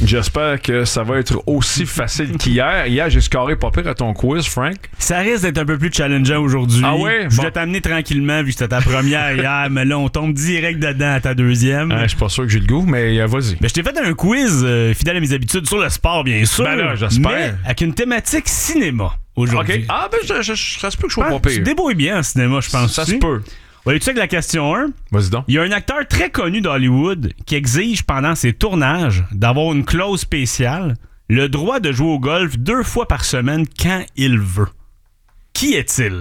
J'espère que ça va être aussi facile qu'hier. Hier, j'ai scoré pas pire à ton quiz, Frank. Ça risque d'être un peu plus challengeant aujourd'hui. Ah ouais? Je voulais t'amener tranquillement vu que c'était ta première hier, mais là, on tombe direct dedans à ta deuxième. Je suis pas sûr que j'ai le goût, mais vas-y. Ben, je t'ai fait un quiz fidèle à mes habitudes sur le sport, bien sûr. Ben là, j'espère. Mais avec une thématique cinéma aujourd'hui. OK. Ah, ben, ça se peut que je sois pas Tu te pire. débrouilles bien en cinéma, je pense. Ça aussi. se peut. On va aller avec la question 1. Vas-y donc. Il y a un acteur très connu d'Hollywood qui exige pendant ses tournages d'avoir une clause spéciale, le droit de jouer au golf 2 fois par semaine quand il veut. Qui est-il?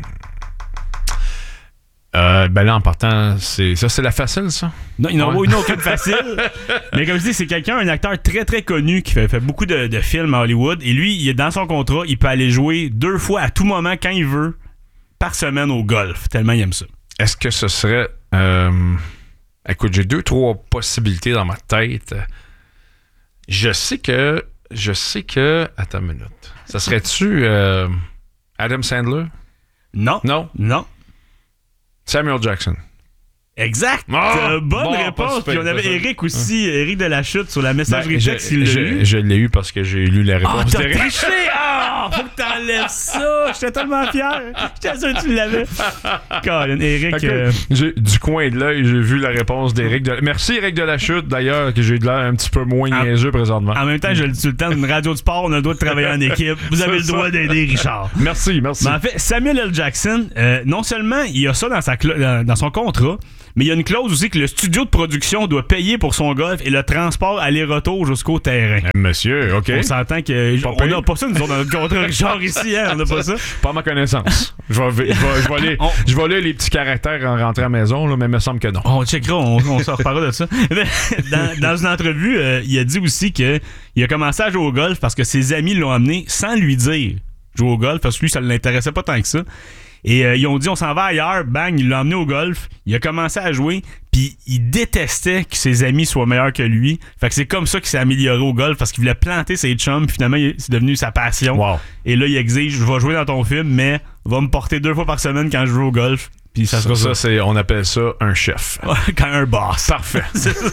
Ben là, en partant, c'est la facile, ça? Non, il n'y en a aucune facile. Mais comme je dis, c'est un acteur très très connu qui fait beaucoup de films à Hollywood. Et lui, il est dans son contrat, il peut aller jouer 2 fois à tout moment quand il veut par semaine au golf. Tellement il aime ça. Est-ce que ce serait... Écoute, j'ai 2-3 possibilités dans ma tête. Je sais que... Attends une minute. Ça serait-tu Adam Sandler? Non. Samuel Jackson. Exact. Bonne réponse. Puis on avait Eric aussi, Eric de la Chute sur la messagerie texte. Je l'ai eu parce que j'ai lu la réponse. T'as triché! Faut que t'enlèves ça! J'étais tellement fier! J'étais sûr que tu l'avais. Colin, Eric... Du coin de l'œil, j'ai vu la réponse d'Éric. Merci Éric de la Chute, d'ailleurs, que j'ai de l'air un petit peu moins niaiseux présentement. En même temps, je le dis tout le temps, d'une radio de sport, on a le droit de travailler en équipe. Vous avez le droit d'aider Richard. Merci. Mais en fait, Samuel L. Jackson, non seulement il a ça dans son contrat, mais il y a une clause aussi que le studio de production doit payer pour son golf et le transport aller-retour jusqu'au terrain. Monsieur, OK. On s'entend que... On n'a pas ça, nous autres, dans notre contrat, Richard, ici, hein? On n'a pas ça. Pas à ma connaissance. Je vais lire les petits caractères en rentrant à la maison, là, mais il me semble que non. On checkera, on s'en reparlera de ça. dans une entrevue, il a dit aussi qu'il a commencé à jouer au golf parce que ses amis l'ont amené sans lui dire jouer au golf, parce que lui, ça ne l'intéressait pas tant que ça. Et ils ont dit, on s'en va ailleurs, bang, il l'a emmené au golf, il a commencé à jouer, puis il détestait que ses amis soient meilleurs que lui. Fait que c'est comme ça qu'il s'est amélioré au golf, parce qu'il voulait planter ses chums, puis finalement, c'est devenu sa passion. Wow. Et là, il exige, je vais jouer dans ton film, mais va me porter 2 fois par semaine quand je joue au golf. Puis ça on appelle ça un chef. Quand un boss. Parfait.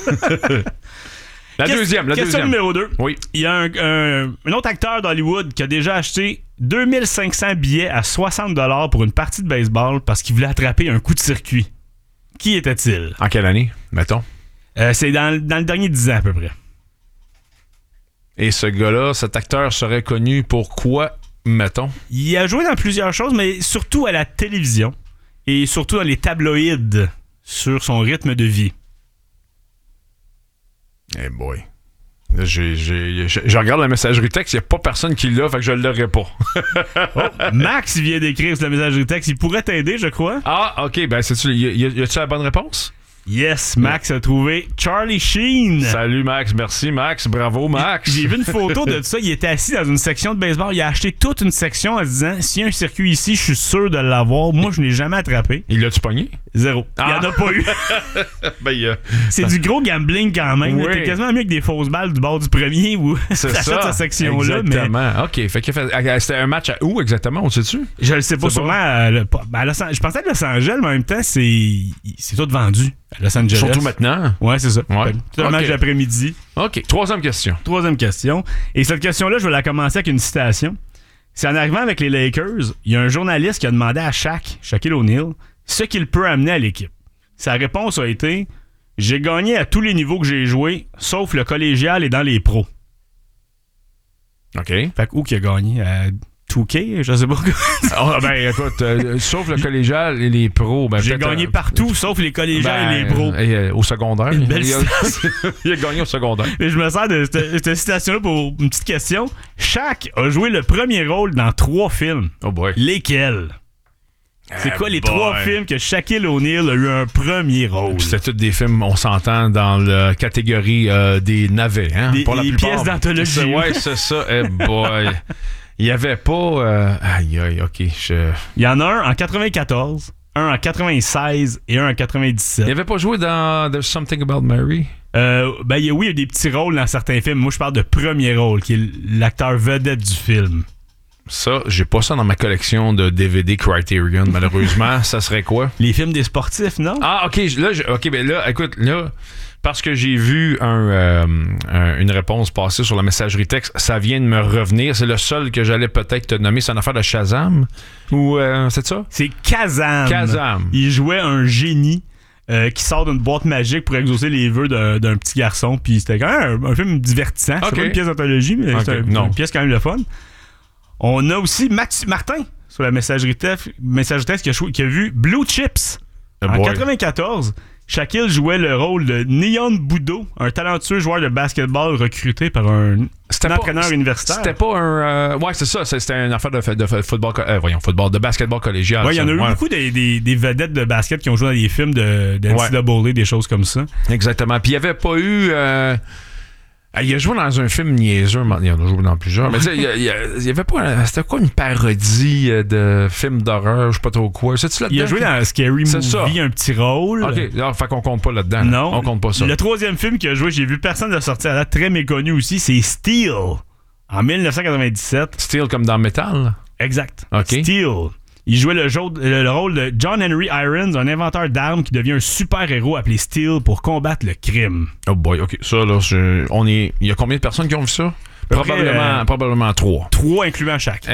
La deuxième. Question numéro 2. Oui. Il y a un autre acteur d'Hollywood qui a déjà acheté 2500 billets à 60$ pour une partie de baseball parce qu'il voulait attraper un coup de circuit. Qui était-il? En quelle année, mettons? C'est dans le dernier 10 ans à peu près. Et ce gars-là, cet acteur serait connu pour quoi, mettons? Il a joué dans plusieurs choses, mais surtout à la télévision et surtout dans les tabloïds sur son rythme de vie. Eh boy. Je regarde la messagerie texte, il n'y a pas personne qui l'a, fait que je ne l'aurai pas. Max vient d'écrire sur la messagerie texte, il pourrait t'aider, je crois. Ah, ok, ben c'est-tu, y a-tu la bonne réponse? Yes, Max a trouvé Charlie Sheen. Salut Max, merci Max, bravo Max. J'ai vu une photo de ça, il était assis dans une section de baseball, il a acheté toute une section en se disant, s'il y a un circuit ici, je suis sûr de l'avoir. Moi, je ne l'ai jamais attrapé. Il l'a-tu pogné? 0. Il n'y en a pas eu. C'est du gros gambling quand même. Oui. T'es quasiment mieux que des fausses balles du bord du premier où t'achètes cette section-là. Exactement. Mais... OK. Fait que c'était un match à où exactement? On sait-tu? Je le sais pas. Sûrement je pensais à Los Angeles, mais en même temps, c'est tout vendu à Los Angeles. Surtout maintenant. Ouais, c'est ça. Ouais. C'est un match d'après-midi. OK. Troisième question. Et cette question-là, je vais la commencer avec une citation. C'est en arrivant avec les Lakers, il y a un journaliste qui a demandé à Shaquille O'Neal, ce qu'il peut amener à l'équipe. Sa réponse a été « J'ai gagné à tous les niveaux que j'ai joué, sauf le collégial et dans les pros. » OK. Fait que où qui a gagné? À 2K? Je sais pas. Ben écoute, sauf le collégial et les pros. Ben, j'ai gagné partout, sauf les collégiales et les pros. Au secondaire. Une belle il a gagné au secondaire. Mais je me sers de cette citation-là pour une petite question. Shaq a joué le premier rôle dans 3 films. Oh boy. Lesquels? C'est quoi les 3 films que Shaquille O'Neal a eu un premier rôle? C'était tous des films, on s'entend, dans la catégorie des navets. Hein? Des pièces d'anthologie. Ouais, c'est ça. Boy. Il n'y avait pas... Aïe, OK. Il y en a un en 94, un en 96 et un en 97. Il n'avait pas joué dans There's Something About Mary? Oui, il y a des petits rôles dans certains films. Moi, je parle de premier rôle, qui est l'acteur vedette du film. Ça, j'ai pas ça dans ma collection de DVD Criterion, malheureusement. Ça serait quoi? Les films des sportifs, non? Ah, OK. Ben là, écoute, là... parce que j'ai vu une réponse passer sur la messagerie texte, ça vient de me revenir. C'est le seul que j'allais peut-être te nommer. C'est une affaire de Shazam? Ou c'est ça? C'est Kazam. Kazam. Il jouait un génie qui sort d'une boîte magique pour exaucer les vœux d'un petit garçon. Puis c'était quand même un film divertissant. C'est pas une pièce d'anthologie, mais c'est une pièce quand même le fun. On a aussi Martin sur la messagerie texte qui a vu Blue Chips en 94. Shaquille jouait le rôle de Neon Boudo, un talentueux joueur de basketball recruté par un entraîneur universitaire. C'était pas un... ouais, c'est ça. C'était une affaire de football... de basketball collégial. Ouais, il y en a eu beaucoup des vedettes de basket qui ont joué dans des films de NCAA, des choses comme ça. Exactement. Puis il n'y avait pas eu... il a joué dans un film niaiseux, il en a joué dans plusieurs, mais il y avait pas... C'était quoi une parodie de film d'horreur, je sais pas trop quoi. C'est-tu là-dedans? Il a joué dans Scary Movie, un petit rôle. OK, alors, fait qu'on compte pas là-dedans. Non. On compte pas ça. Le troisième film qu'il a joué, j'ai vu personne de sortir à la très méconnu aussi, c'est Steel, en 1997. Steel comme dans Metal? Exact. OK. Steel. Il jouait le rôle de John Henry Irons, un inventeur d'armes qui devient un super-héros appelé Steel pour combattre le crime. Oh boy, OK. Ça, là, il y a combien de personnes qui ont vu ça? Probablement 3. 3 incluant chaque.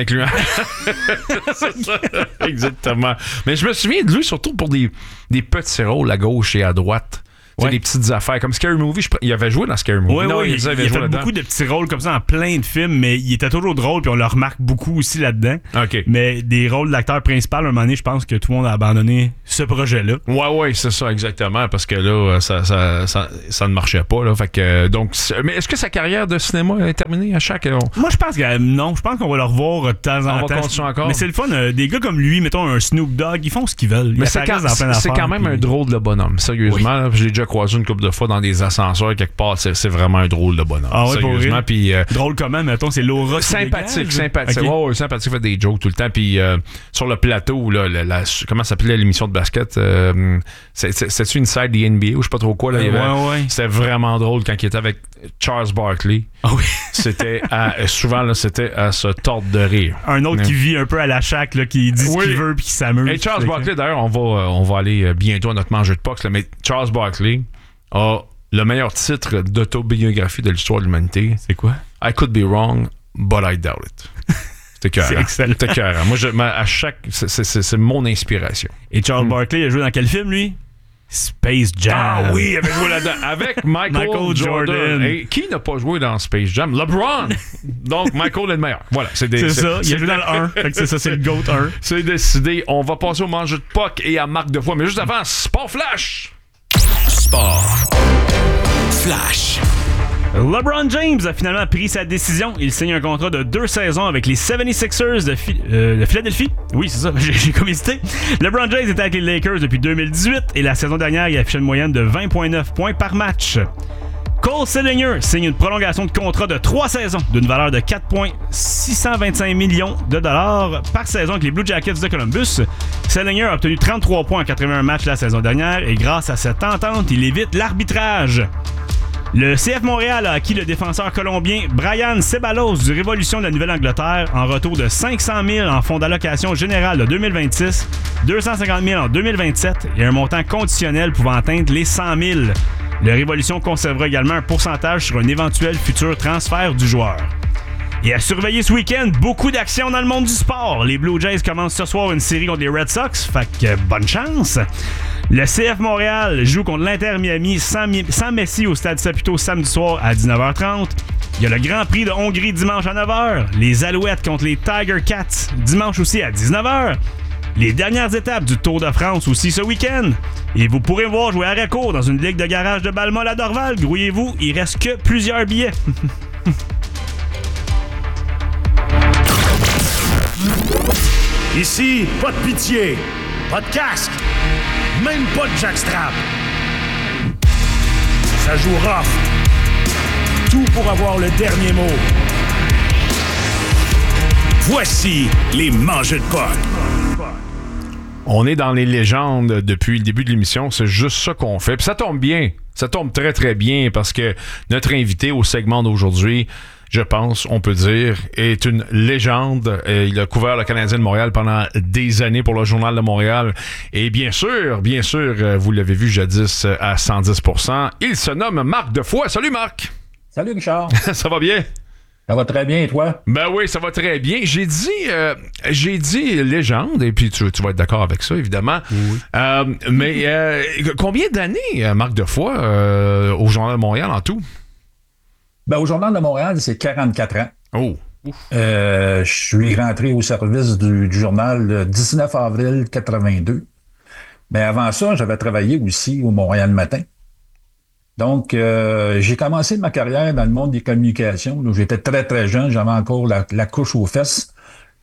C'est ça. Exactement. Mais je me souviens de lui surtout pour des petits rôles à gauche et à droite. Ouais. Des petites affaires comme Scary Movie. Il avait joué dans Scary Movie. Oui, il a fait beaucoup de petits rôles comme ça dans plein de films, mais il était toujours drôle, puis on le remarque beaucoup aussi là-dedans. OK. Mais des rôles d'acteur principal, à un moment donné, je pense que tout le monde a abandonné ce projet-là. Ouais, c'est ça, exactement, parce que là, ça ne marchait pas. Là, fait que, donc, mais est-ce que sa carrière de cinéma est terminée à chaque... Moi, je pense que non. Je pense qu'on va le revoir de temps en temps. On va continuer encore. Mais c'est le fun. Des gars comme lui, mettons un Snoop Dogg, ils font ce qu'ils veulent. Mais c'est quand même un drôle de bonhomme, sérieusement. Oui. J'ai déjà croisé une couple de fois dans des ascenseurs quelque part, c'est vraiment un drôle de bonhomme. Ah ouais, sérieusement. Puis, drôle comment, mettons, c'est l'aura sympathique. Okay. Ouais, sympathique, fait des jokes tout le temps. Puis sur le plateau, là, comment s'appelait l'émission de basket? C'est-tu Inside the NBA ou je sais pas trop quoi? Là, c'était vraiment drôle quand il était avec Charles Barkley. Ah oui. Souvent, là, c'était à se tordre de rire. Un autre qui vit un peu à la Shaq, là, qui dit ce qu'il veut puis qui s'amuse. Et Charles Barkley, d'ailleurs, on va aller bientôt à notre mangeux de Pox, mais Charles Barkley a le meilleur titre d'autobiographie de l'histoire de l'humanité. C'est quoi? I could be wrong, but I doubt it. C'était écœurant. C'est excellent. C'était écœurant. Moi, à chaque... C'est mon inspiration. Et Charles Barkley a joué dans quel film, lui? Space Jam. Ah oui, il avait joué là-dedans. Avec Michael Jordan. Et qui n'a pas joué dans Space Jam? LeBron! Donc, Michael est le meilleur. Voilà. C'est ça. Il a joué dans le 1. Fait que c'est ça, c'est le GOAT 1. C'est décidé. On va passer au mangeux de POC et à Marc de Foix. Mais juste avant, Sport Flash! Sport Flash. LeBron James a finalement pris sa décision. Il signe un contrat de 2 saisons avec les 76ers de Philadelphie. Oui, c'est ça, j'ai comme hésité. LeBron James était avec les Lakers depuis 2018 et la saison dernière, il a affiché une moyenne de 20,9 points par match. Cole Sillinger signe une prolongation de contrat de 3 saisons d'une valeur de 4,625 millions de dollars par saison avec les Blue Jackets de Columbus. Sillinger a obtenu 33 points en 81 matchs la saison dernière et grâce à cette entente, il évite l'arbitrage. Le CF Montréal a acquis le défenseur colombien Brian Ceballos du Révolution de la Nouvelle-Angleterre en retour de 500 000 en fonds d'allocation générale de 2026, 250 000 en 2027 et un montant conditionnel pouvant atteindre les 100 000. Le Révolution conservera également un pourcentage sur un éventuel futur transfert du joueur. Et à surveiller ce week-end, beaucoup d'actions dans le monde du sport. Les Blue Jays commencent ce soir une série contre les Red Sox, fait que bonne chance. Le CF Montréal joue contre l'Inter Miami sans Messi au Stade Saputo samedi soir à 19h30. Il y a le Grand Prix de Hongrie dimanche à 9h. Les Alouettes contre les Tiger Cats dimanche aussi à 19h. Les dernières étapes du Tour de France aussi ce week-end. Et vous pourrez voir jouer à Récourt dans une ligue de garage de Balmol à Dorval. Grouillez-vous, il reste que plusieurs billets. Ici, pas de pitié, pas de casque, même pas de jackstrap. Ça joue rough. Tout pour avoir le dernier mot. Voici les mangeux de POC. On est dans les légendes depuis le début de l'émission, c'est juste ça qu'on fait. Puis ça tombe bien, ça tombe très très bien parce que notre invité au segment d'aujourd'hui, je pense, on peut dire, est une légende. Il a couvert le Canadien de Montréal pendant des années pour le Journal de Montréal. Et bien sûr, vous l'avez vu jadis à 110%, il se nomme Marc Defoy. Salut Marc! Salut Richard! Ça va bien? Ça va très bien, et toi? Ben oui, ça va très bien. J'ai dit légende, et puis tu vas être d'accord avec ça, évidemment. Oui. Mais combien d'années, Marc Defoy, au Journal de Montréal en tout? Ben, au Journal de Montréal, c'est 44 ans. Oh! Je suis rentré au service du journal le 19 avril 82. Mais avant ça, j'avais travaillé aussi au Montréal Matin. Donc, j'ai commencé ma carrière dans le monde des communications. Donc, j'étais très, très jeune. J'avais encore la couche aux fesses.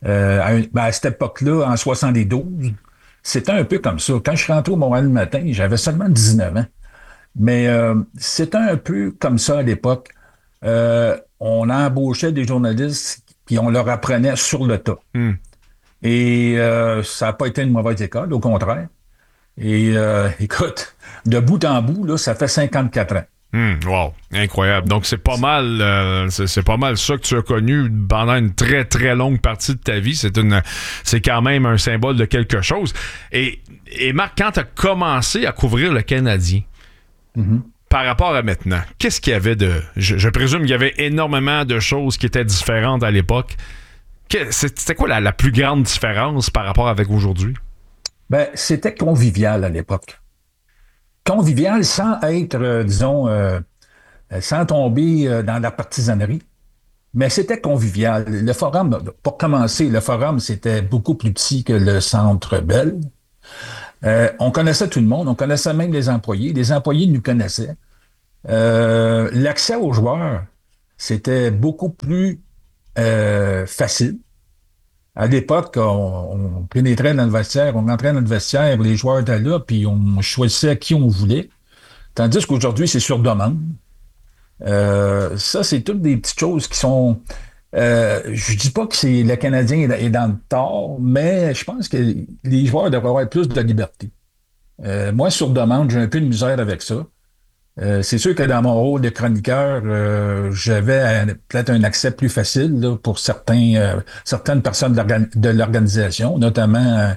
À cette époque-là, en 72, c'était un peu comme ça. Quand je suis rentré au Montréal Matin, j'avais seulement 19 ans. Mais c'était un peu comme ça à l'époque. On embauchait des journalistes puis on leur apprenait sur le tas. Et ça n'a pas été une mauvaise école, au contraire. Et écoute, de bout en bout, là, ça fait 54 ans. Wow, incroyable. Donc c'est pas mal, c'est pas mal ça que tu as connu pendant une très très longue partie de ta vie. C'est quand même un symbole de quelque chose. Et Marc, quand tu as commencé à couvrir le Canadien, par rapport à maintenant, qu'est-ce qu'il y avait de... Je présume qu'il y avait énormément de choses qui étaient différentes à l'époque. C'était quoi la plus grande différence par rapport avec aujourd'hui? Ben, c'était convivial à l'époque. Convivial sans être, sans tomber dans la partisanerie. Mais c'était convivial. Le forum, pour commencer, le forum, c'était beaucoup plus petit que le Centre Bell. On connaissait tout le monde, on connaissait même les employés. Les employés nous connaissaient. L'accès aux joueurs, c'était beaucoup plus facile. À l'époque, on pénétrait dans le vestiaire, on rentrait dans le vestiaire, les joueurs étaient là, puis on choisissait qui on voulait. Tandis qu'aujourd'hui, c'est sur demande. Ça, c'est toutes des petites choses qui sont... je dis pas que le Canadien est dans le tort, mais je pense que les joueurs devraient avoir plus de liberté. Moi, sur demande, j'ai un peu de misère avec ça. C'est sûr que dans mon rôle de chroniqueur, j'avais peut-être un accès plus facile là, pour certaines personnes de l'organisation, notamment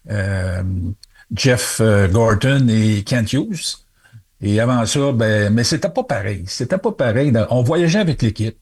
Jeff Gorton et Kent Hughes. Et avant ça, mais c'était pas pareil. C'était pas pareil. On voyageait avec l'équipe.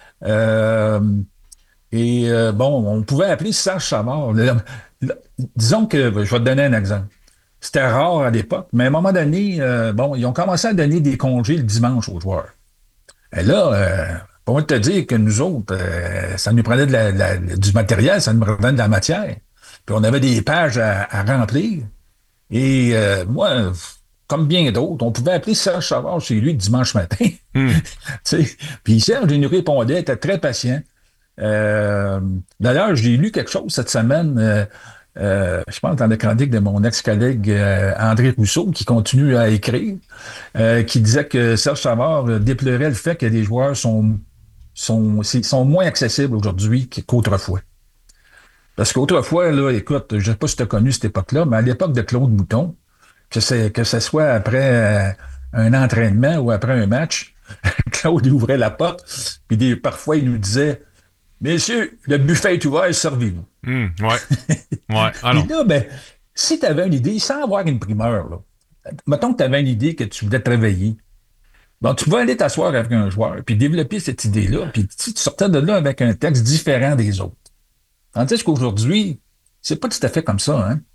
On pouvait appeler Serge Savard. Disons que, je vais te donner un exemple. C'était rare à l'époque, mais à un moment donné, ils ont commencé à donner des congés le dimanche aux joueurs. Et là, pour te dire que nous autres, ça nous prenait du matériel, ça nous prenait de la matière. Puis on avait des pages à remplir. Et moi, comme bien d'autres, on pouvait appeler Serge Savard chez lui le dimanche matin. Puis Serge, il nous répondait, était très patient. D'ailleurs, j'ai lu quelque chose cette semaine... je pense dans la chronique de mon ex-collègue André Rousseau, qui continue à écrire, qui disait que Serge Savard déplorait le fait que les joueurs sont moins accessibles aujourd'hui qu'autrefois. Parce qu'autrefois, là, écoute, je ne sais pas si tu as connu cette époque-là, mais à l'époque de Claude Mouton, que ce soit après un entraînement ou après un match, Claude ouvrait la porte, puis parfois il nous disait « Messieurs, le buffet est ouvert, servez-vous. » Ouais. Alors. Et là, si tu avais une idée, sans avoir une primeur, là, mettons que tu avais une idée que tu voulais te réveiller, tu pouvais aller t'asseoir avec un joueur, puis développer cette idée-là, puis tu sortais de là avec un texte différent des autres. Tandis qu'aujourd'hui, c'est pas tout à fait comme ça, hein.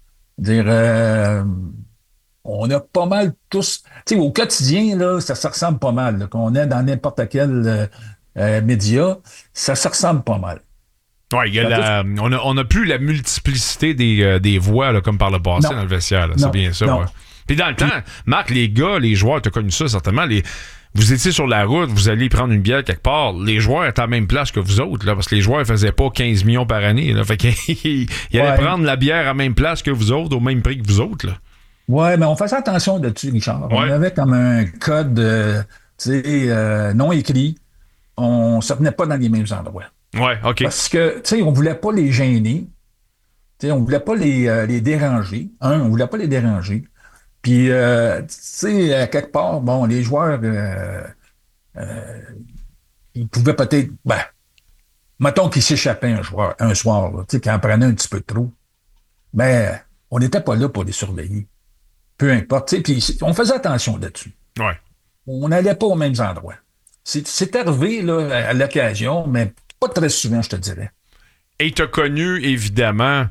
On a pas mal tous... Tu sais, au quotidien, là, ça se ressemble pas mal. Là, qu'on est dans n'importe quel média, ça se ressemble pas mal. Oui, on n'a plus la multiplicité des voix là, comme par le passé dans le vestiaire. C'est bien ça. Ouais. Puis dans le temps, Marc, les gars, les joueurs, tu as connu ça certainement, vous étiez sur la route, vous alliez prendre une bière quelque part, les joueurs étaient à la même place que vous autres, là, parce que les joueurs ne faisaient pas 15 millions par année. Là, fait qu'ils allaient prendre la bière à la même place que vous autres, au même prix que vous autres. Là. Oui, mais on faisait attention là-dessus, Richard. Ouais. On avait comme un code non écrit. On ne se tenait pas dans les mêmes endroits. Ouais, OK. Parce que, tu sais, on voulait pas les gêner. Tu sais, on voulait pas les déranger. On voulait pas les déranger. Puis, tu sais, à quelque part, les joueurs, il pouvait peut-être, mettons qu'il s'échappait un soir, là, tu sais, qu'il en prenait un petit peu trop. Mais on n'était pas là pour les surveiller. Peu importe, tu sais, puis on faisait attention là-dessus. Ouais. On n'allait pas aux mêmes endroits. C'est arrivé, là, à l'occasion, mais pas très souvent, je te dirais. Et tu as connu, évidemment,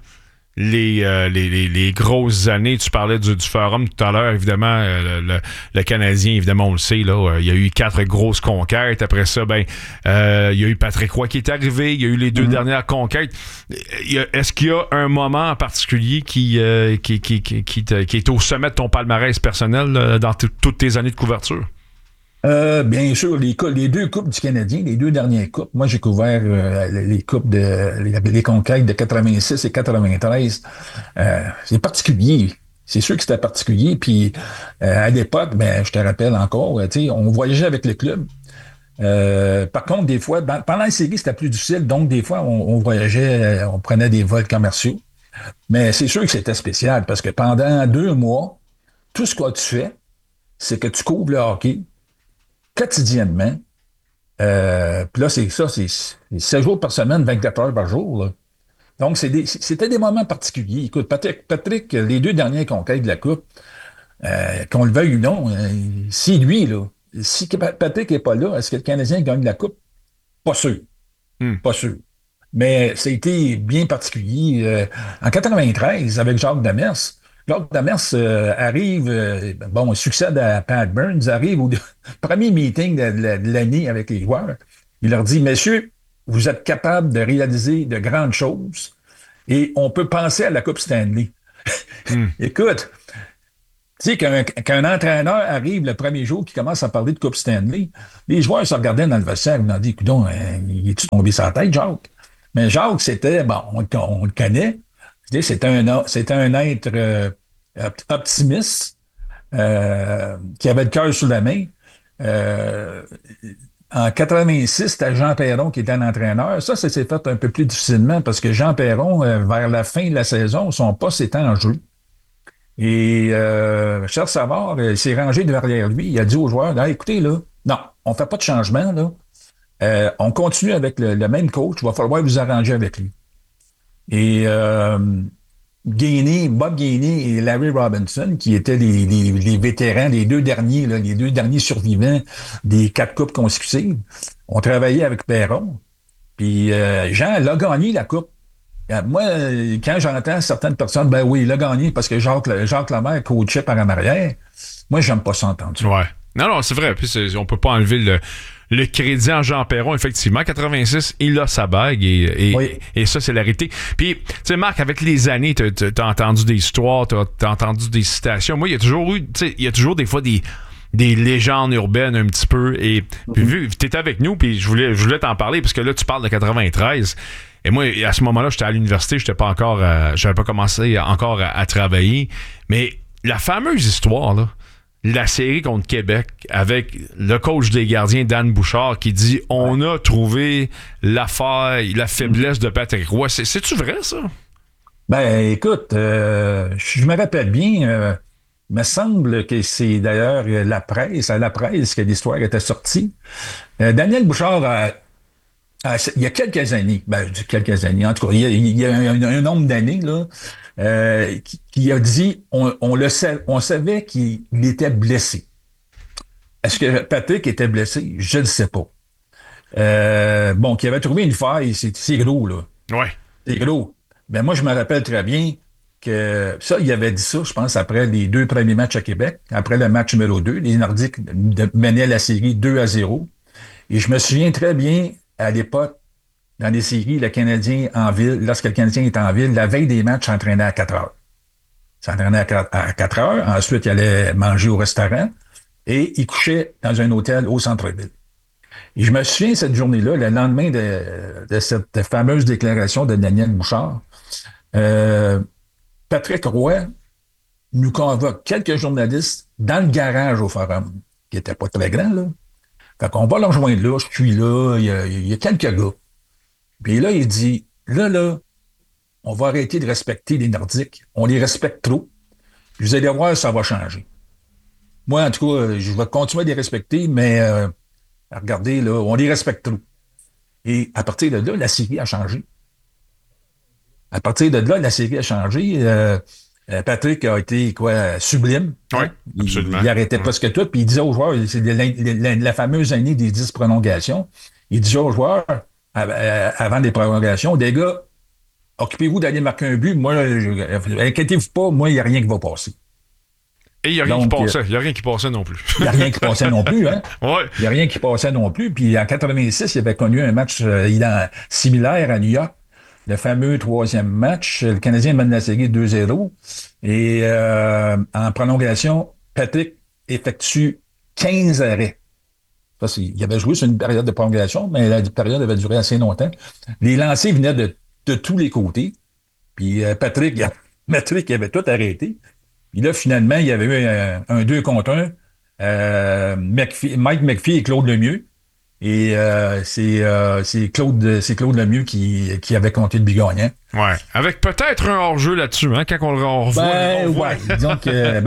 les grosses années. Tu parlais du Forum tout à l'heure. Évidemment, le Canadien, évidemment, on le sait, là, il y a eu 4 grosses conquêtes. Après ça, il y a eu Patrick Roy qui est arrivé. Il y a eu les 2 dernières conquêtes. Est-ce qu'il y a un moment en particulier qui est au sommet de ton palmarès personnel dans toutes tes années de couverture? Bien sûr, les 2 coupes du Canadien, les 2 dernières coupes. Moi, j'ai couvert les coupes les conquêtes de 86 et 93. C'est particulier. C'est sûr que c'était particulier. Puis à l'époque, je te rappelle encore, on voyageait avec le club. Par contre, des fois, pendant la série, c'était plus difficile. Donc, des fois, on voyageait, on prenait des vols commerciaux. Mais c'est sûr que c'était spécial parce que pendant 2 mois, tout ce que tu fais, c'est que tu couvres le hockey quotidiennement. Puis là, c'est 7 jours par semaine, 24 heures par jour. Là. Donc, c'était des moments particuliers. Écoute, Patrick, les 2 dernières conquêtes de la Coupe, qu'on le veuille ou non, si Patrick n'est pas là, est-ce que le Canadien gagne la Coupe? Pas sûr. Pas sûr. Mais ça a été bien particulier. En 93, avec Jacques Demers, arrive, succède à Pat Burns, arrive au premier meeting de l'année avec les joueurs. Il leur dit, messieurs, vous êtes capables de réaliser de grandes choses et on peut penser à la Coupe Stanley. Écoute, tu sais, qu'un entraîneur arrive le premier jour qui commence à parler de Coupe Stanley, les joueurs se regardaient dans le vestiaire et ils ont dit, coudonc, il est-tu tombé sur la tête, Jacques? Mais Jacques, c'était, on le connaît, c'est un être optimiste qui avait le cœur sous la main. En 86, c'était Jean Perron qui était l'entraîneur. Ça s'est fait un peu plus difficilement parce que Jean Perron, vers la fin de la saison, son poste était en jeu. Et Charles Savard s'est rangé derrière lui. Il a dit aux joueurs, écoutez, là, non, on ne fait pas de changement. Là. On continue avec le même coach. Il va falloir vous arranger avec lui. Et Bob Gainey et Larry Robinson, qui étaient les vétérans, les 2 derniers survivants des 4 coupes consécutives, ont travaillé avec Perron. Puis Jean l'a gagné la coupe. Moi, quand j'entends certaines personnes, oui, il a gagné parce que Jacques Lemaire coachait par en arrière. Moi, j'aime pas ça entendre ça. Ouais. Non, c'est vrai. Puis on peut pas enlever le crédit en Jean Perron, effectivement. 86, il a sa bague et ça, c'est la réalité. Puis, tu sais, Marc, avec les années, t'as entendu des histoires, t'as entendu des citations. Moi, il y a toujours des fois des légendes urbaines un petit peu. Et puis, vu que t'étais avec nous, puis je voulais t'en parler, parce que là, tu parles de 93. Et moi, à ce moment-là, j'étais à l'université, j'avais pas commencé encore à travailler. Mais la fameuse histoire, là, la série contre Québec avec le coach des gardiens, Dan Bouchard, qui dit on a trouvé la faille, la faiblesse de Patrick Roy. C'est-tu vrai, ça? Écoute, je me rappelle bien, il me semble que c'est d'ailleurs à la presse que l'histoire était sortie. Daniel Bouchard, il y a quelques années, en tout cas, il y a un nombre d'années, là, qui a dit, on savait qu'il était blessé. Est-ce que Patrick était blessé? Je ne sais pas. Qu'il avait trouvé une faille, c'est gros, là. Ouais. C'est gros. Moi, je me rappelle très bien que ça, il avait dit ça, je pense, après les 2 premiers matchs à Québec. Après le match numéro 2, les Nordiques menaient la série 2-0. Et je me souviens très bien, à l'époque, dans les séries, le Canadien en ville, lorsque le Canadien est en ville, la veille des matchs, s'entraînait à 4 heures. S'entraînait à 4 heures. Ensuite, il allait manger au restaurant et il couchait dans un hôtel au centre-ville. Et je me souviens, cette journée-là, le lendemain de cette fameuse déclaration de Daniel Bouchard, Patrick Roy nous convoque quelques journalistes dans le garage au Forum, qui n'était pas très grand, là. Fait qu'on va le rejoindre là, je suis là, il y a quelques gars. Puis là, il dit, là, on va arrêter de respecter les Nordiques. On les respecte trop. Puis vous allez voir, ça va changer. Moi, en tout cas, je vais continuer à les respecter, mais regardez, là, on les respecte trop. Et à partir de là, la série a changé. À partir de là, la série a changé. Patrick a été sublime. Oui, absolument. Il arrêtait presque tout, puis il disait aux joueurs, c'est la fameuse année des 10 prolongations, il disait aux joueurs, avant les prolongations, des gars, occupez-vous d'aller marquer un but, moi, inquiétez-vous pas, moi, il n'y a rien qui va passer. Et il n'y a rien qui passait. Il n'y a rien qui passait non plus. Il n'y a rien qui passait non plus, hein? Ouais. Il n'y a rien qui passait non plus. Puis en 86, il avait connu un match similaire à New York. Le fameux 3e match. Le Canadien mène la série 2-0. Et en prolongation, Patrick effectue 15 arrêts. Il avait joué sur une période de prolongation, mais la période avait duré assez longtemps. Les lancers venaient de tous les côtés. Puis Patrick avait tout arrêté. Puis là, finalement, il y avait eu un 2 contre 1. Mike McPhee et Claude Lemieux. Et c'est Claude Lemieux qui avait compté le but gagnant. Ouais. Avec peut-être un hors-jeu là-dessus, hein, quand on le revoit. Ouais. Disons que,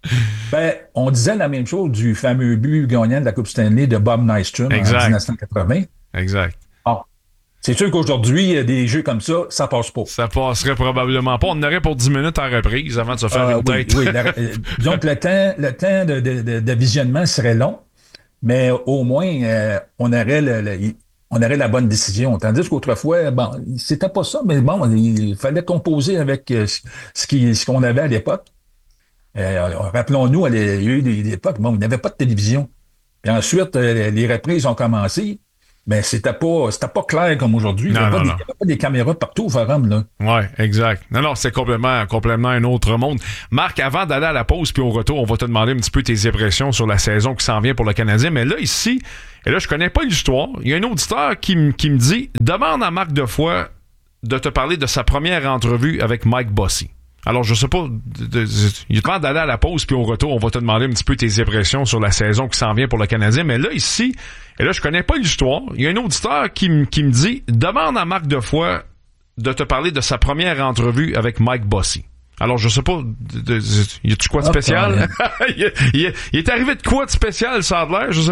on disait la même chose du fameux but gagnant de la Coupe Stanley de Bob Nystrom en 1980. Exact. C'est sûr qu'aujourd'hui, des jeux comme ça, ça passe pas. Ça passerait probablement pas. On en aurait pour 10 minutes en reprise avant de se faire une tête. Oui. Disons que le temps de visionnement serait long, mais au moins, on aurait la bonne décision. Tandis qu'autrefois, c'était pas ça, mais il fallait composer avec ce qu'on avait à l'époque. Rappelons-nous, il y a eu des époques, il n'y avait pas de télévision. Et ensuite, les reprises ont commencé. Mais c'était pas clair comme aujourd'hui. Il n'y avait pas des caméras partout au forum, là. Ouais, exact. Non, c'est complètement un autre monde. Marc, avant d'aller à la pause puis au retour, on va te demander un petit peu tes impressions sur la saison qui s'en vient pour le Canadien. Mais là, ici, et là, je connais pas l'histoire. Il y a un auditeur qui me dit, demande à Marc Defoy de te parler de sa première entrevue avec Mike Bossy. Alors, je sais pas, avant d'aller à la pause puis au retour, on va te demander un petit peu tes impressions sur la saison qui s'en vient pour le Canadien. Mais là, ici, et là, je connais pas l'histoire. Il y a un auditeur qui me dit, demande à Marc Defoy de te parler de sa première entrevue avec Mike Bossy. Alors, je sais pas, y a-tu quoi de spécial? Il est arrivé de quoi de spécial, ça a l'air? Je sais